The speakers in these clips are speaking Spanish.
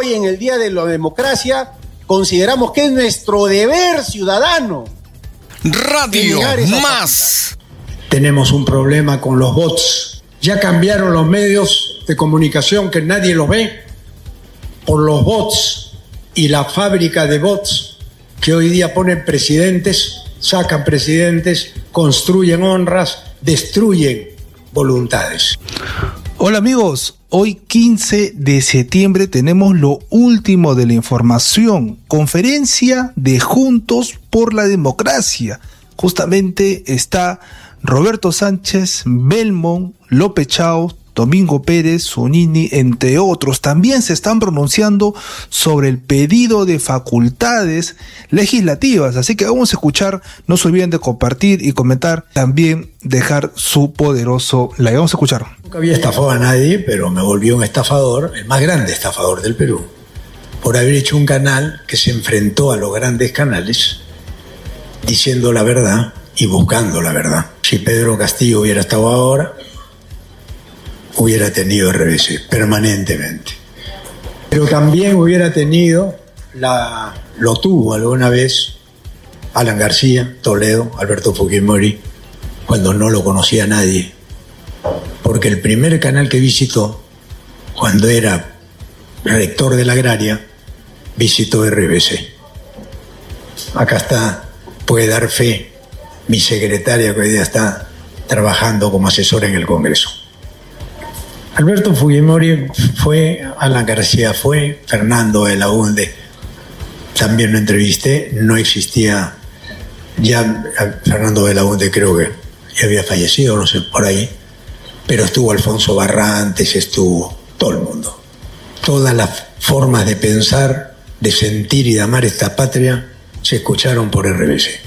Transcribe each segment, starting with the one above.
hoy en el Día de la Democracia consideramos que es nuestro deber ciudadano. Radio Más. Tenemos un problema con los bots. Ya cambiaron los medios de comunicación que nadie los ve por los bots y la fábrica de bots que hoy día ponen presidentes, sacan presidentes, construyen honras, destruyen voluntades. Hola amigos, hoy 15 de septiembre tenemos lo último de la información, conferencia de Juntos por la Democracia. Justamente está Roberto Sánchez, Belmont, López Chao, Domingo Pérez, Zunini, entre otros. También se están pronunciando sobre el pedido de facultades legislativas. Así que vamos a escuchar, no se olviden de compartir y comentar, también dejar su poderoso like. Vamos a escuchar. Nunca había estafado a nadie, pero me volvió un estafador, el más grande estafador del Perú, por haber hecho un canal que se enfrentó a los grandes canales, diciendo la verdad y buscando la verdad. Si Pedro Castillo hubiera estado ahora, hubiera tenido RBC permanentemente. Pero también hubiera tenido, lo tuvo alguna vez, Alan García, Toledo, Alberto Fujimori, cuando no lo conocía nadie. Porque el primer canal que visitó, cuando era rector de la Agraria, visitó RBC. Acá está, puede dar fe, mi secretaria que hoy día está trabajando como asesora en el Congreso. Alberto Fujimori fue, Alan García fue, Fernando de la UNDE también lo entrevisté, no existía, ya Fernando de la UNDE creo que ya había fallecido, no sé, por ahí, pero estuvo Alfonso Barrantes, estuvo todo el mundo. Todas las formas de pensar, de sentir y de amar esta patria se escucharon por RBC.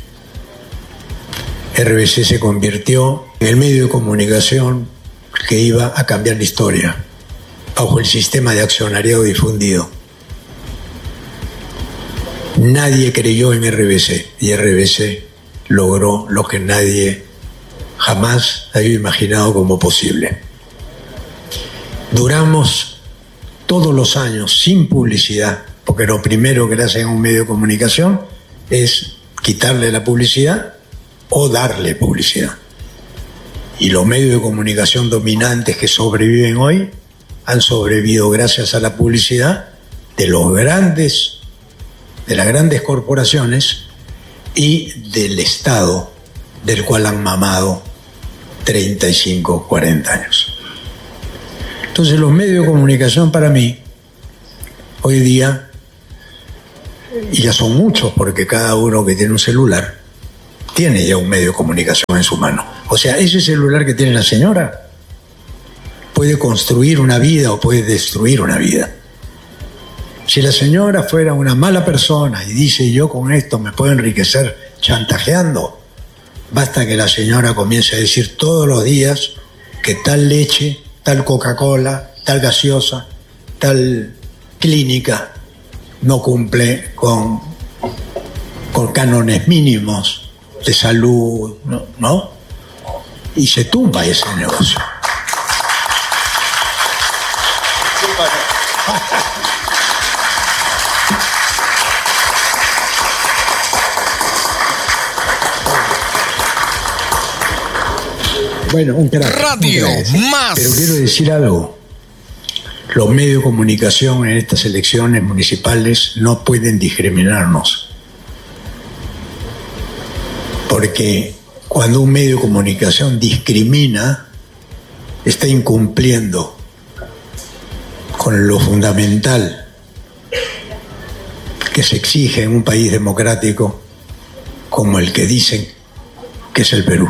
RBC se convirtió en el medio de comunicación que iba a cambiar la historia bajo el sistema de accionariado difundido. Nadie creyó en RBC y RBC logró lo que nadie jamás había imaginado como posible. Duramos todos los años sin publicidad, porque lo primero que le hacen a un medio de comunicación es quitarle la publicidad o darle publicidad. Y los medios de comunicación dominantes que sobreviven hoy han sobrevivido gracias a la publicidad de las grandes corporaciones y del Estado, del cual han mamado 35, 40 años. Entonces los medios de comunicación para mí, hoy día, y ya son muchos porque cada uno que tiene un celular, tiene ya un medio de comunicación en su mano. O sea, ese celular que tiene la señora puede construir una vida o puede destruir una vida. Si la señora fuera una mala persona y dice yo con esto me puedo enriquecer chantajeando, basta que la señora comience a decir todos los días que tal leche, tal Coca-Cola, tal gaseosa, tal clínica no cumple con cánones mínimos de salud, ¿no? Y se tumba ese negocio. Bueno, un crack. Radio Más. Pero quiero decir algo. Los medios de comunicación en estas elecciones municipales no pueden discriminarnos. Porque cuando un medio de comunicación discrimina, está incumpliendo con lo fundamental que se exige en un país democrático como el que dicen que es el Perú.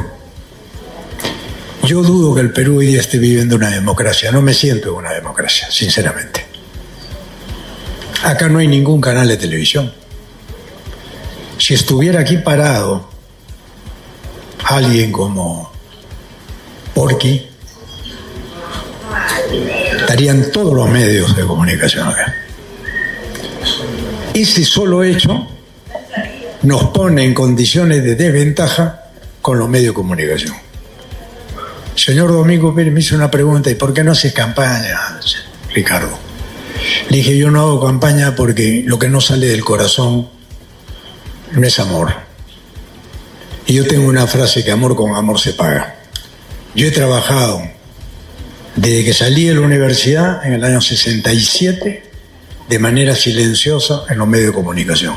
Yo dudo que el Perú hoy día esté viviendo una democracia, no me siento en una democracia, sinceramente. Acá no hay ningún canal de televisión. Si estuviera aquí parado alguien como Porky, estarían todos los medios de comunicación acá. Ese solo hecho nos pone en condiciones de desventaja con los medios de comunicación. Señor Domingo Pérez me hizo una pregunta: ¿y por qué no haces campaña, Ricardo? Le dije, yo no hago campaña porque lo que no sale del corazón no es amor. Y yo tengo una frase que amor con amor se paga. Yo he trabajado desde que salí de la universidad en el año 67 de manera silenciosa en los medios de comunicación.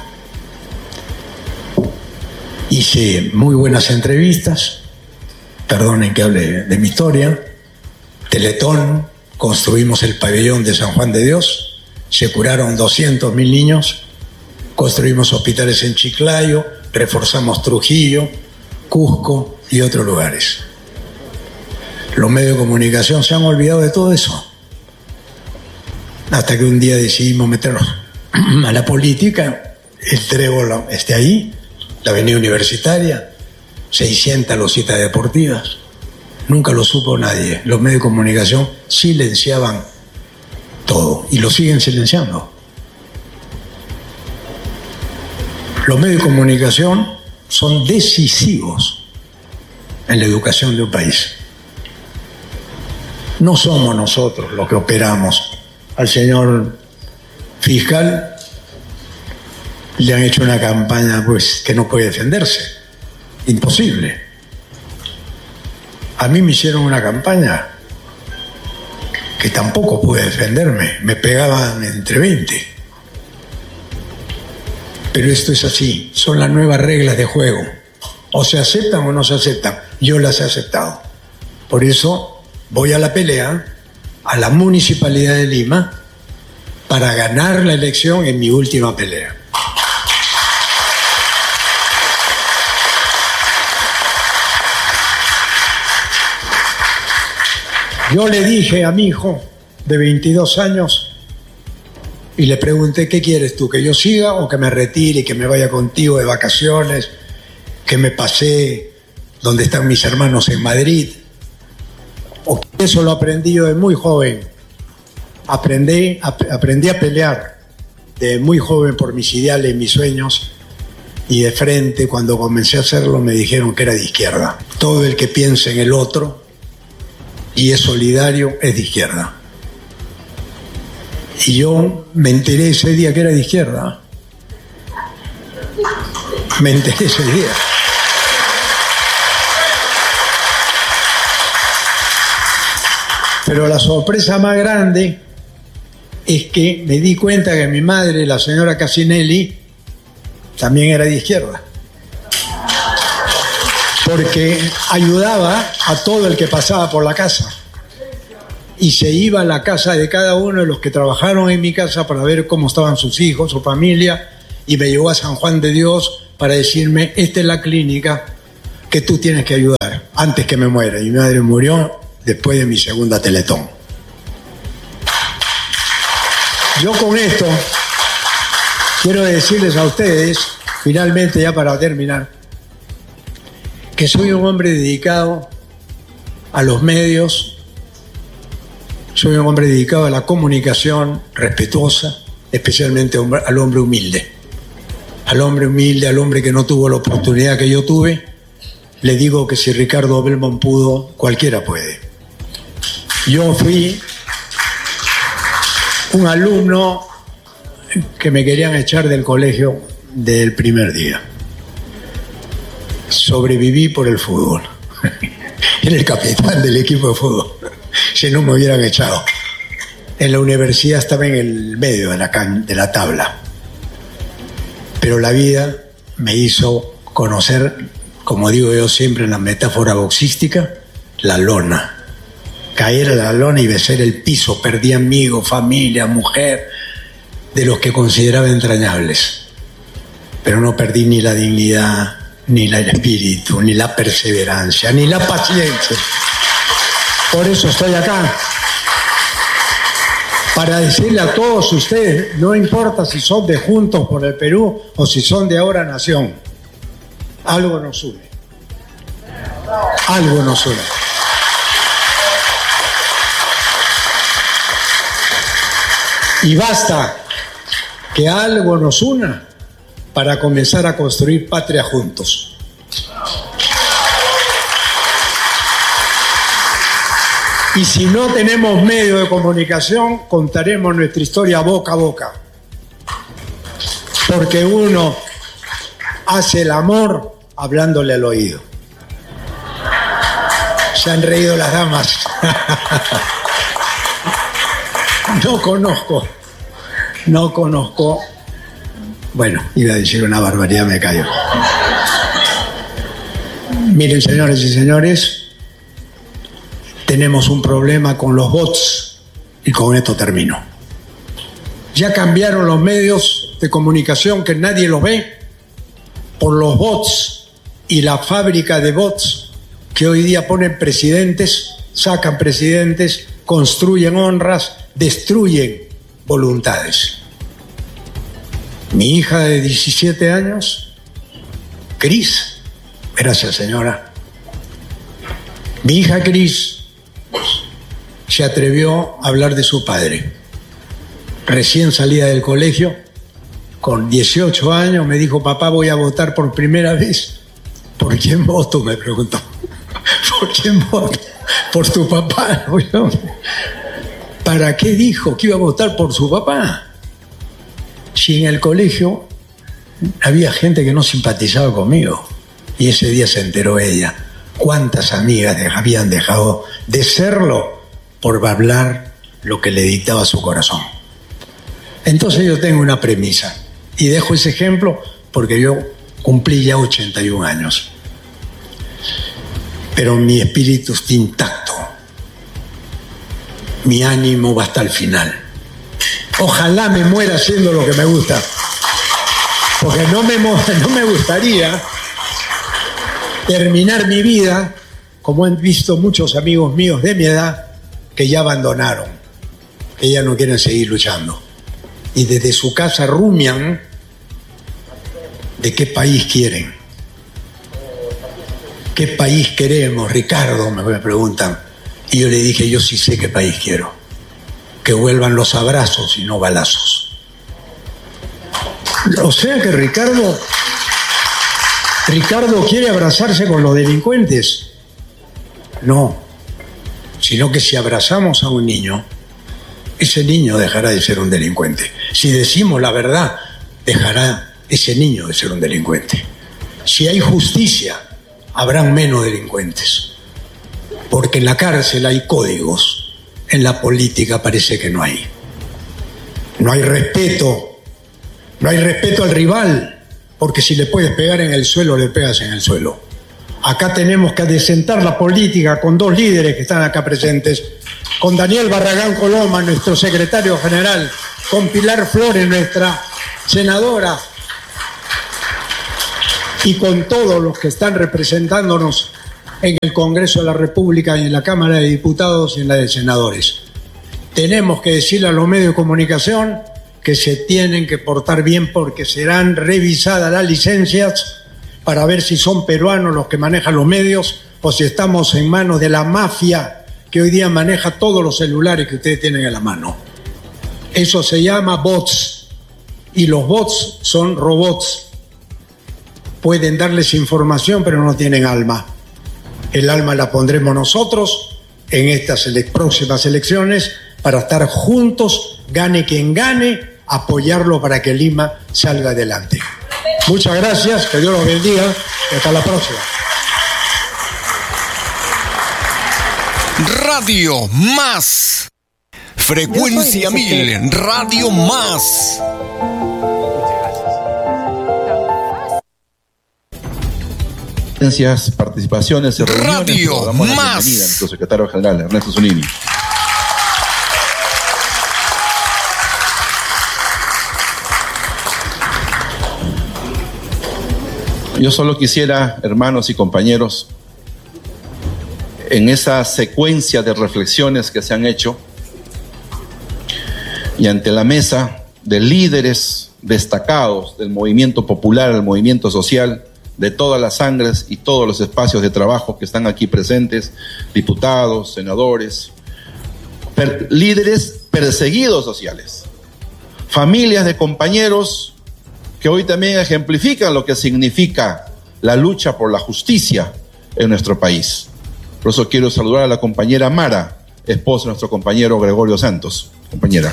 Hice muy buenas entrevistas, perdonen que hable de mi historia, Teletón, construimos el pabellón de San Juan de Dios, se curaron 200.000 niños, construimos hospitales en Chiclayo, reforzamos Trujillo, Cusco y otros lugares. Los medios de comunicación se han olvidado de todo eso. Hasta que un día decidimos meternos a la política, el trébol esté ahí, la avenida Universitaria, 600 lositas deportivas. Nunca lo supo nadie. Los medios de comunicación silenciaban todo y lo siguen silenciando. Los medios de comunicación son decisivos en la educación de un país. No somos nosotros los que operamos. Al señor fiscal le han hecho una campaña pues que no puede defenderse. Imposible. A mí me hicieron una campaña que tampoco pude defenderme. Me pegaban entre 20. Pero esto es así. Son las nuevas reglas de juego. O se aceptan o no se aceptan. Yo las he aceptado. Por eso voy a la pelea a la Municipalidad de Lima para ganar la elección en mi última pelea. Yo le dije a mi hijo de 22 años y le pregunté, ¿qué quieres tú? ¿Que yo siga o que me retire y que me vaya contigo de vacaciones? ¿Que me pasé donde están mis hermanos en Madrid? Eso lo aprendí yo de muy joven. Aprendí a pelear de muy joven por mis ideales, mis sueños, y de frente, cuando comencé a hacerlo, me dijeron que era de izquierda. Todo el que piensa en el otro y es solidario es de izquierda. Y yo me enteré ese día que era de izquierda. Me enteré ese día. Pero la sorpresa más grande es que me di cuenta que mi madre, la señora Casinelli, también era de izquierda. Porque ayudaba a todo el que pasaba por la casa. Y se iba a la casa de cada uno de los que trabajaron en mi casa para ver cómo estaban sus hijos, su familia. Y me llevó a San Juan de Dios para decirme, esta es la clínica que tú tienes que ayudar antes que me muera. Y mi madre murió después de mi segunda Teletón. Yo con esto quiero decirles a ustedes, finalmente ya para terminar, que soy un hombre dedicado a los medios, soy un hombre dedicado a la comunicación respetuosa, especialmente al hombre humilde. Al hombre humilde, al hombre que no tuvo la oportunidad que yo tuve, le digo que si Ricardo Belmont pudo, cualquiera puede. Yo fui un alumno que me querían echar del colegio del primer día. Sobreviví por el fútbol. Era el capitán del equipo de fútbol. Si no me hubieran echado. En la universidad estaba en el medio de la tabla. Pero la vida me hizo conocer, como digo yo siempre en la metáfora boxística, la lona. Caer a la lona y besar el piso. Perdí amigos, familia, mujer, de los que consideraba entrañables. Pero no perdí ni la dignidad, ni el espíritu, ni la perseverancia, ni la paciencia. Por eso estoy acá. Para decirle a todos ustedes, no importa si son de Juntos por el Perú o si son de Ahora Nación, algo nos une. Algo nos une. Y basta que algo nos una para comenzar a construir patria juntos. Y si no tenemos medios de comunicación, contaremos nuestra historia boca a boca. Porque uno hace el amor hablándole al oído. Se han reído las damas. No conozco. Bueno, iba a decir una barbaridad, me callo. Miren, señores y señores, tenemos un problema con los bots y con esto termino. Ya cambiaron los medios de comunicación que nadie los ve por los bots y la fábrica de bots que hoy día ponen presidentes, sacan presidentes, construyen honras, destruyen voluntades. Mi hija de 17 años, Cris, gracias señora, mi hija Cris se atrevió a hablar de su padre. Recién salida del colegio, con 18 años, me dijo: papá, voy a votar por primera vez. ¿Por quién voto?, me preguntó. ¿Por quién voto? Por tu papá. ¿Para qué dijo que iba a votar por su papá? Si en el colegio había gente que no simpatizaba conmigo. Y ese día se enteró ella. ¿Cuántas amigas habían dejado de serlo por hablar lo que le dictaba su corazón? Entonces yo tengo una premisa. Y dejo ese ejemplo porque yo cumplí ya 81 años. Pero mi espíritu está intacto. Mi ánimo va hasta el final. Ojalá me muera haciendo lo que me gusta. Porque no me gustaría terminar mi vida como han visto muchos amigos míos de mi edad que ya abandonaron, que ya no quieren seguir luchando. Y desde su casa rumian de qué país quieren. ¿Qué país queremos, Ricardo?, me preguntan. Y yo le dije: yo sí sé qué país quiero. Que vuelvan los abrazos y no balazos. O sea que Ricardo quiere abrazarse con los delincuentes. No, sino que si abrazamos a un niño, ese niño dejará de ser un delincuente. Si decimos la verdad, dejará ese niño de ser un delincuente. Si hay justicia, habrán menos delincuentes. Porque en la cárcel hay códigos, en la política parece que no hay. No hay respeto al rival, porque si le puedes pegar en el suelo, le pegas en el suelo. Acá tenemos que adecentar la política con dos líderes que están acá presentes, con Daniel Barragán Coloma, nuestro secretario general, con Pilar Flores, nuestra senadora, y con todos los que están representándonos en el Congreso de la República y en la Cámara de Diputados y en la de Senadores. Tenemos que decirle a los medios de comunicación que se tienen que portar bien porque serán revisadas las licencias para ver si son peruanos los que manejan los medios o si estamos en manos de la mafia que hoy día maneja todos los celulares que ustedes tienen en la mano. Eso se llama bots, y los bots son robots. Pueden darles información, pero no tienen alma. El alma la pondremos nosotros en estas próximas elecciones para estar juntos, gane quien gane, apoyarlo para que Lima salga adelante. Muchas gracias, que Dios los bendiga y hasta la próxima. Radio Más. Frecuencia 1000, Radio Más. Participaciones y reuniones. Radio Más. Bienvenida a nuestro secretario general, Ernesto Zunini. Yo solo quisiera, hermanos y compañeros, en esa secuencia de reflexiones que se han hecho y ante la mesa de líderes destacados del movimiento popular, del movimiento social, de todas las sangres y todos los espacios de trabajo que están aquí presentes, diputados, senadores, líderes perseguidos sociales, familias de compañeros que hoy también ejemplifican lo que significa la lucha por la justicia en nuestro país. Por eso quiero saludar a la compañera Mara, esposa de nuestro compañero Gregorio Santos. Compañera.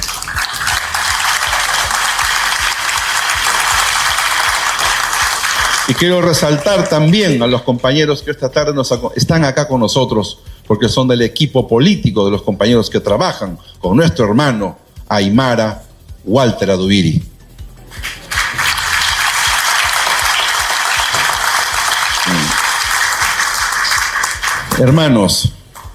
Y quiero resaltar también a los compañeros que esta tarde están acá con nosotros, porque son del equipo político de los compañeros que trabajan con nuestro hermano Aymara Walter Adubiri. Hermanos,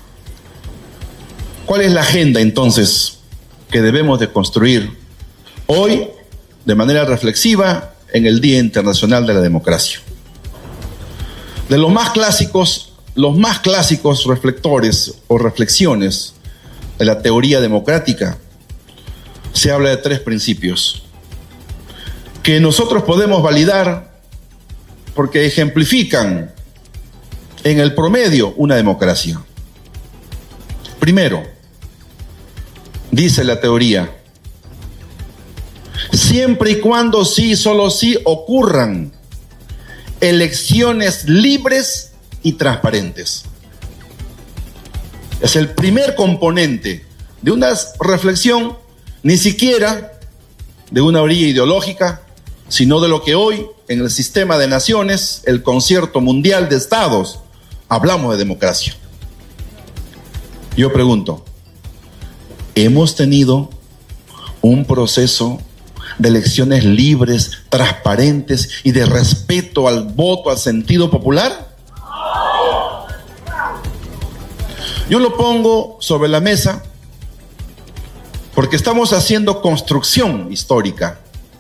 ¿cuál es la agenda entonces que debemos de construir hoy de manera reflexiva en el Día Internacional de la Democracia? De los más clásicos reflectores o reflexiones de la teoría democrática, se habla de 3 principios que nosotros podemos validar porque ejemplifican en el promedio una democracia. Primero, dice la teoría, siempre y cuando solo sí ocurran elecciones libres y transparentes. Es el primer componente de una reflexión, ni siquiera de una orilla ideológica, sino de lo que hoy en el sistema de naciones, el concierto mundial de estados, hablamos de democracia. Yo pregunto, ¿hemos tenido un proceso de elecciones libres, transparentes y de respeto al voto, al sentido popular? Yo lo pongo sobre la mesa porque estamos haciendo construcción histórica.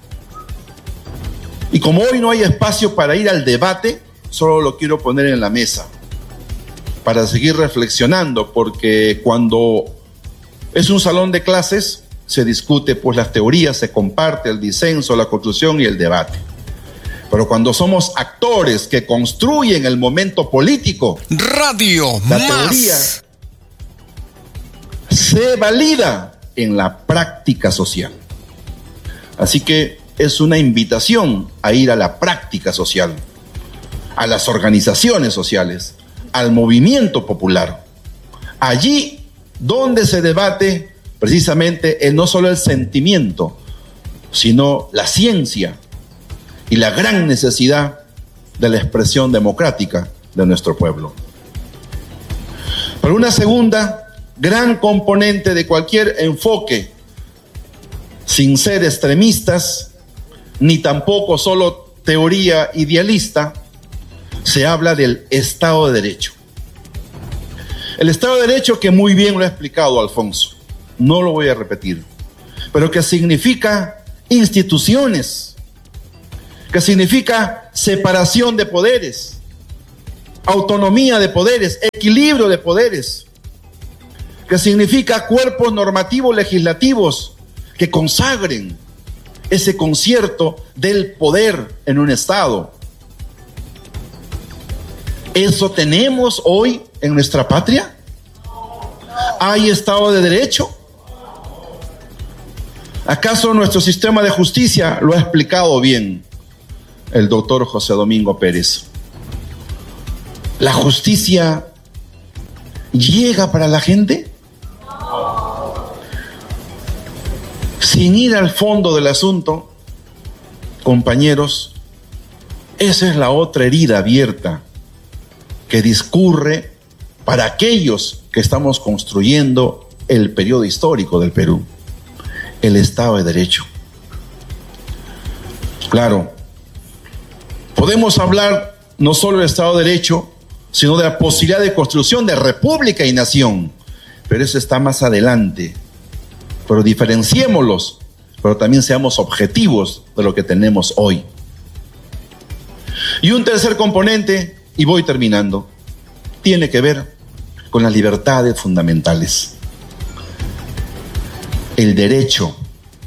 Y como hoy no hay espacio para ir al debate, solo lo quiero poner en la mesa para seguir reflexionando, porque cuando es un salón de clases se discute pues las teorías, se comparte el disenso, la construcción y el debate. Pero cuando somos actores que construyen el momento político, Radio la Más teoría se valida en la práctica social. Así que es una invitación a ir a la práctica social, a las organizaciones sociales, al movimiento popular. Allí donde se debate precisamente no solo el sentimiento, sino la ciencia y la gran necesidad de la expresión democrática de nuestro pueblo. Pero una segunda gran componente de cualquier enfoque, sin ser extremistas, ni tampoco solo teoría idealista, se habla del Estado de Derecho. El Estado de Derecho, que muy bien lo ha explicado Alfonso, no lo voy a repetir, pero que significa instituciones, que significa separación de poderes, autonomía de poderes, equilibrio de poderes, que significa cuerpos normativos legislativos que consagren ese concierto del poder en un Estado. ¿Eso tenemos hoy en nuestra patria? ¿Hay Estado de Derecho? ¿Acaso nuestro sistema de justicia lo ha explicado bien el doctor José Domingo Pérez? ¿La justicia llega para la gente? Sin ir al fondo del asunto, compañeros, esa es la otra herida abierta que discurre para aquellos que estamos construyendo el periodo histórico del Perú, el Estado de Derecho. Claro, podemos hablar no solo del Estado de Derecho, sino de la posibilidad de construcción de república y nación, pero eso está más adelante. Pero diferenciémoslos, pero también seamos objetivos de lo que tenemos hoy. Y un tercer componente, y voy terminando, tiene que ver con las libertades fundamentales. El derecho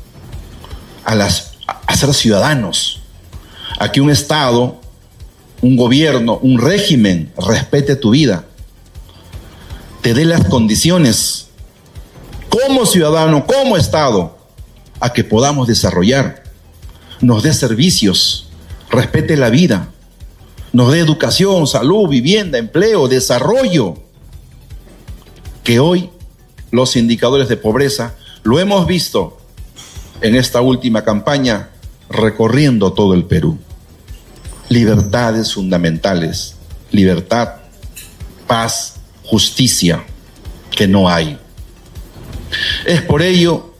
a ser ciudadanos, a que un Estado, un gobierno, un régimen respete tu vida, te dé las condiciones como ciudadano, como Estado, a que podamos desarrollar, nos dé servicios, respete la vida, nos dé educación, salud, vivienda, empleo, desarrollo, que hoy los indicadores de pobreza. Lo hemos visto en esta última campaña recorriendo todo el Perú. Libertades fundamentales, libertad, paz, justicia, que no hay. Es por ello,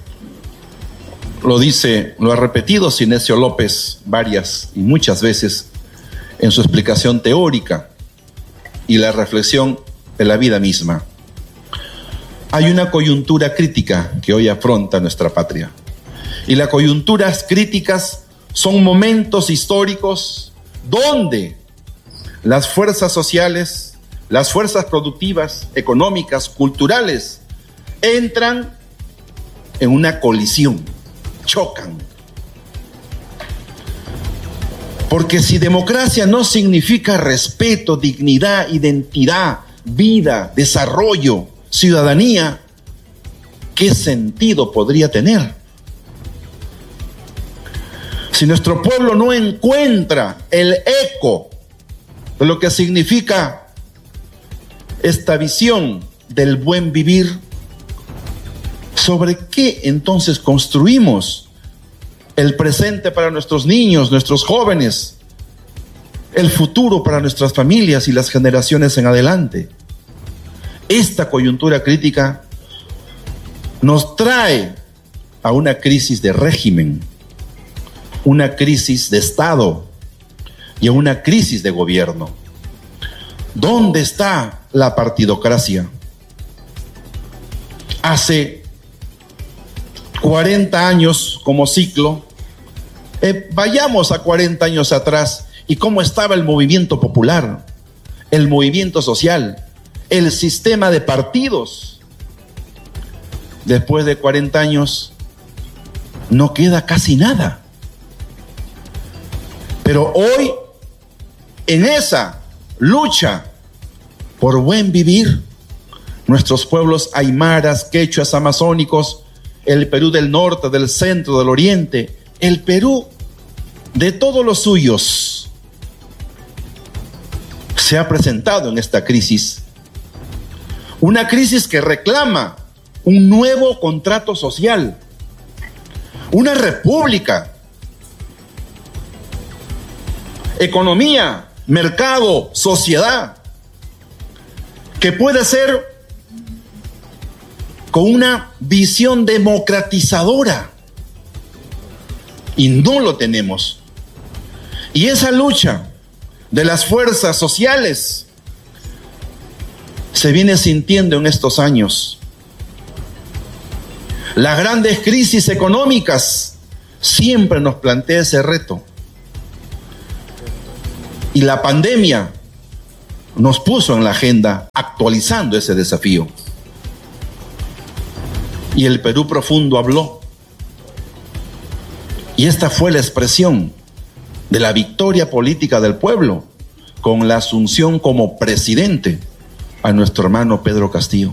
lo ha repetido Sinesio López varias y muchas veces en su explicación teórica y la reflexión de la vida misma. Hay una coyuntura crítica que hoy afronta nuestra patria. Y las coyunturas críticas son momentos históricos donde las fuerzas sociales, las fuerzas productivas, económicas, culturales, entran en una colisión, chocan. Porque si democracia no significa respeto, dignidad, identidad, vida, desarrollo, ciudadanía, ¿qué sentido podría tener? Si nuestro pueblo no encuentra el eco de lo que significa esta visión del buen vivir, ¿sobre qué entonces construimos el presente para nuestros niños, nuestros jóvenes, el futuro para nuestras familias y las generaciones en adelante? Esta coyuntura crítica nos trae a una crisis de régimen, una crisis de Estado y a una crisis de gobierno. ¿Dónde está la partidocracia? Hace 40 años como ciclo, vayamos a 40 años atrás y cómo estaba el movimiento popular, el movimiento social, el sistema de partidos. Después de 40 años no queda casi nada. Pero hoy, en esa lucha por buen vivir, nuestros pueblos aymaras, quechuas, amazónicos, el Perú del norte, del centro, del oriente, el Perú de todos los suyos, se ha presentado en esta crisis. Una crisis que reclama un nuevo contrato social, una república, economía, mercado, sociedad, que puede ser con una visión democratizadora. Y no lo tenemos. Y esa lucha de las fuerzas sociales se viene sintiendo en estos años. Las grandes crisis económicas siempre nos plantea ese reto. Y la pandemia nos puso en la agenda actualizando ese desafío. Y el Perú profundo habló. Y esta fue la expresión de la victoria política del pueblo con la asunción como presidente a nuestro hermano Pedro Castillo.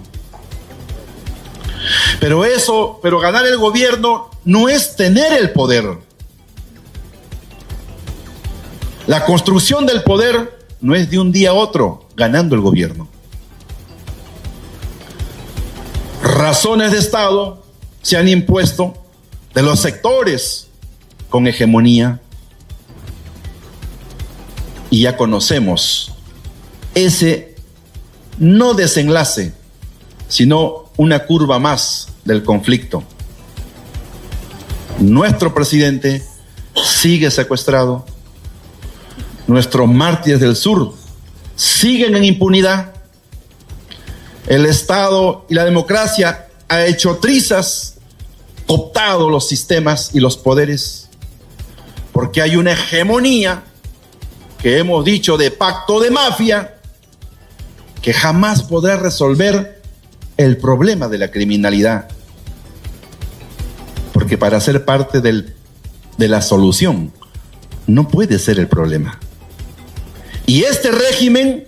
Pero ganar el gobierno no es tener el poder. La construcción del poder no es de un día a otro ganando el gobierno. Razones de Estado se han impuesto de los sectores con hegemonía y ya conocemos ese no desenlace, sino una curva más del conflicto. Nuestro presidente sigue secuestrado. Nuestros mártires del sur siguen en impunidad. El Estado y la democracia ha hecho trizas, cooptado los sistemas y los poderes, porque hay una hegemonía que hemos dicho de pacto de mafia que jamás podrá resolver el problema de la criminalidad, porque para ser parte de la solución no puede ser el problema. Y este régimen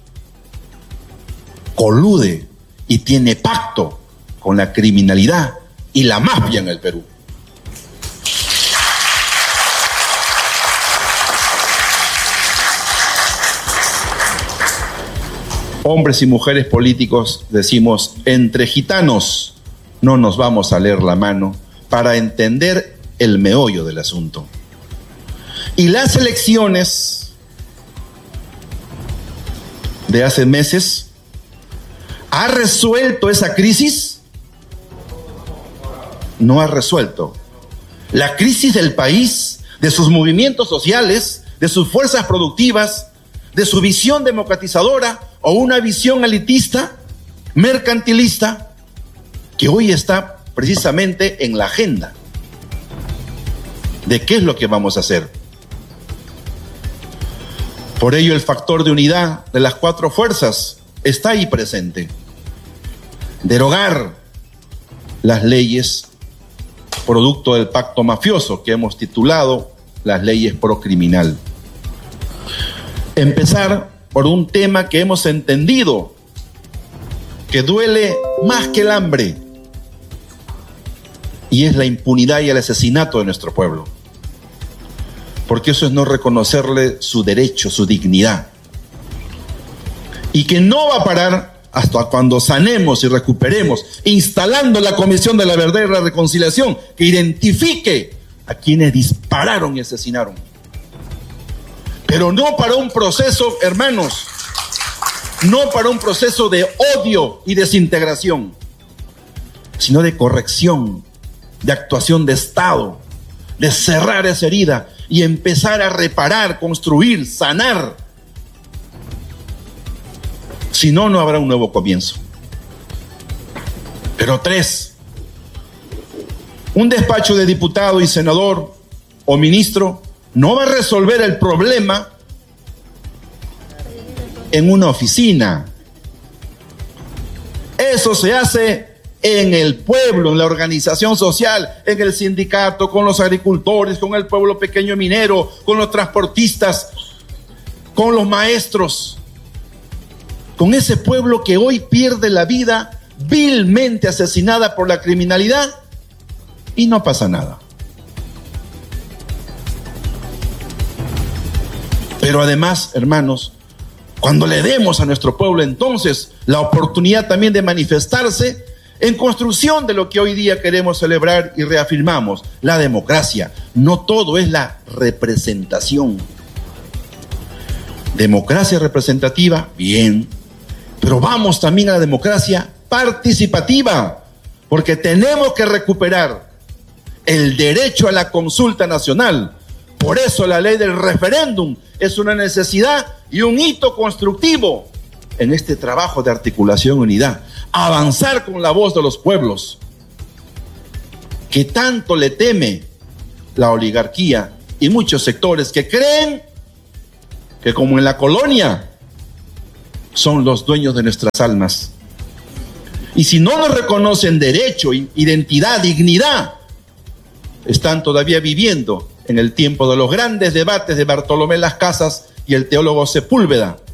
colude y tiene pacto con la criminalidad y la mafia en el Perú. hombres y mujeres políticos decimos, entre gitanos no nos vamos a leer la mano para entender el meollo del asunto. Y las elecciones de hace meses ¿ha resuelto esa crisis? No ha resuelto. La crisis del país, de sus movimientos sociales, de sus fuerzas productivas, de su visión democratizadora o una visión elitista, mercantilista, que hoy está precisamente en la agenda de qué es lo que vamos a hacer. Por ello el factor de unidad de las cuatro fuerzas está ahí presente. Derogar las leyes producto del pacto mafioso que hemos titulado las leyes procriminal. Empezar por un tema que hemos entendido que duele más que el hambre, y es la impunidad y el asesinato de nuestro pueblo. Porque eso es no reconocerle su derecho, su dignidad. Y que no va a parar hasta cuando sanemos y recuperemos, instalando la Comisión de la Verdad y la Reconciliación, que identifique a quienes dispararon y asesinaron. Pero no para un proceso, hermanos, no para un proceso de odio y desintegración, sino de corrección, de actuación de Estado, de cerrar esa herida y empezar a reparar, construir, sanar. Si no, no habrá un nuevo comienzo. Pero 3, un despacho de diputado y senador o ministro no va a resolver el problema en una oficina. Eso se hace en el pueblo, en la organización social, en el sindicato, con los agricultores, con el pueblo pequeño minero, con los transportistas, con los maestros, con ese pueblo que hoy pierde la vida vilmente asesinada por la criminalidad y no pasa nada. Pero además, hermanos, cuando le demos a nuestro pueblo entonces la oportunidad también de manifestarse en construcción de lo que hoy día queremos celebrar y reafirmamos, la democracia. No todo es la representación. Democracia representativa, bien, pero vamos también a la democracia participativa, porque tenemos que recuperar el derecho a la consulta nacional. Por eso la ley del referéndum es una necesidad y un hito constructivo en este trabajo de articulación y unidad. Avanzar con la voz de los pueblos, que tanto le teme la oligarquía y muchos sectores que creen que, como en la colonia, son los dueños de nuestras almas. Y si no nos reconocen derecho, identidad, dignidad, están todavía viviendo en el tiempo de los grandes debates de Bartolomé Las Casas y el teólogo Sepúlveda,